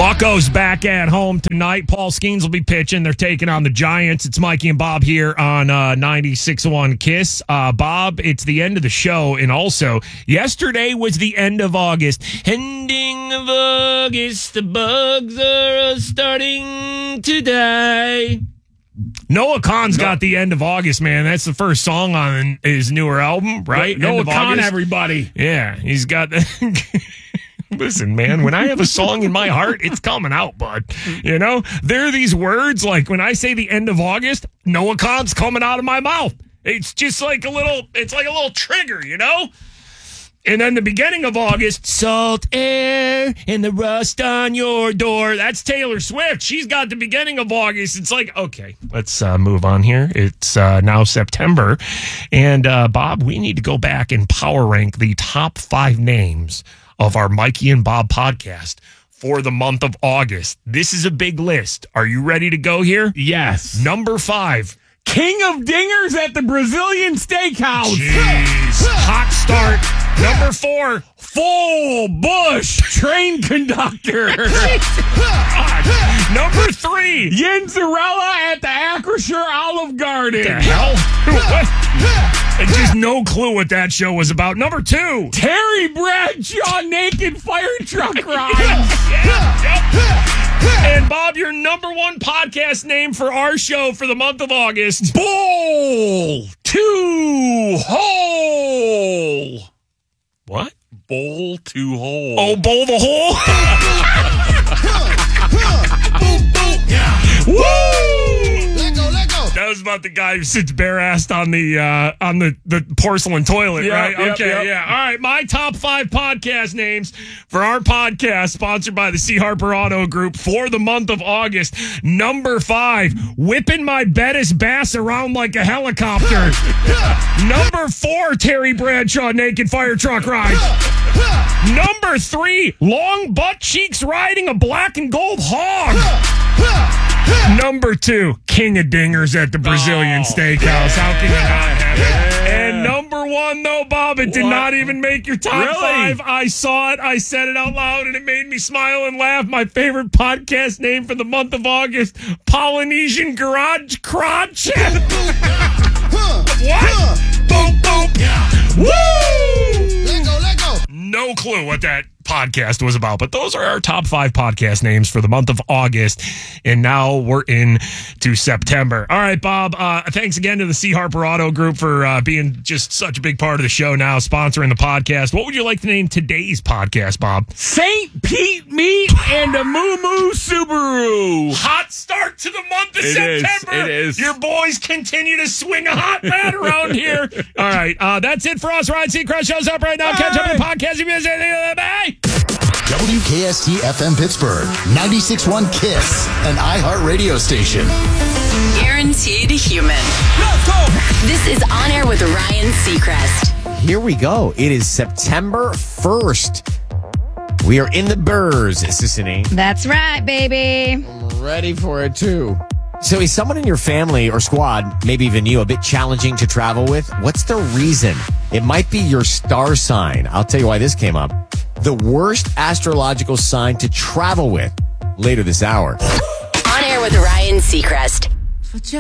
Buccos back at home tonight. Paul Skeens will be pitching. They're taking on the Giants. It's Mikey and Bob here on 96.1 KISS. Bob, it's the end of the show. And also, yesterday was the end of August. Ending of August, the bugs are starting to die. Noah Khan's got the end of August, man. That's the first song on his newer album, right? Noah Khan, everybody. Yeah, he's got the... Listen, man, when I have a song in my heart, it's coming out, bud. You know, there are these words like when I say the end of August, Noah Khan's coming out of my mouth. It's just like a little trigger, you know? And then the beginning of August, salt air and the rust on your door. That's Taylor Swift. She's got the beginning of August. It's like, okay, let's move on here. It's now September. And Bob, we need to go back and power rank the top 5 names of our Mikey and Bob podcast for the month of August. This is a big list. Are you ready to go here? Yes. Number 5. King of Dingers at the Brazilian Steakhouse. Jeez. Hot start. Number 4. Full Bush train conductor. Number 3. Yinzarella at the Acrisure Olive Garden. The hell? What? And just no clue what that show was about. Number 2. Terry Bradshaw naked fire truck ride. And Bob, your number 1 podcast name for our show for the month of August. Bowl to Hole. What? Bowl to Hole. Oh, Bowl the Hole? Woo! Let go. That was about the guy who sits bare-assed on the porcelain toilet, right? Okay, yeah. All right, my top 5 podcast names for our podcast, sponsored by the C. Harper Auto Group for the month of August. Number 5, whipping my Bettis Bass around like a helicopter. Number 4, Terry Bradshaw naked fire truck ride. Number 3, long butt cheeks riding a black and gold hog. Number 2, King of Dingers at the Brazilian Steakhouse. How can you not have it? And number 1, though, Bob, it did not even make your top 5. I saw it. I said it out loud, and it made me smile and laugh. My favorite podcast name for the month of August, Polynesian Garage Crotch. What? Boom, boom. Woo! Let go. No clue what that podcast was about, but those are our top 5 podcast names for the month of August, and now we're into September. All right, Bob, thanks again to the C. Harper Auto Group for being just such a big part of the show now, sponsoring the podcast. What would you like to name today's podcast, Bob? St. Pete Meat and a Moo Moo Subaru. Hot start to the month of September. It is. Your boys continue to swing a hot bat around here. All right, that's it for us. Ryan Seacrest shows up right now. Catch up on the podcast. If you miss anything, bye. WKST FM Pittsburgh, 96.1 KISS, an iHeart radio station. Guaranteed human. Let's go. This is On Air with Ryan Seacrest. Here we go. It is September 1st. We are in the Burrs, Sissany. That's right, baby. I'm ready for it, too. So is someone in your family or squad, maybe even you, a bit challenging to travel with? What's the reason? It might be your star sign. I'll tell you why this came up. The worst astrological sign to travel with later this hour. On Air with Ryan Seacrest.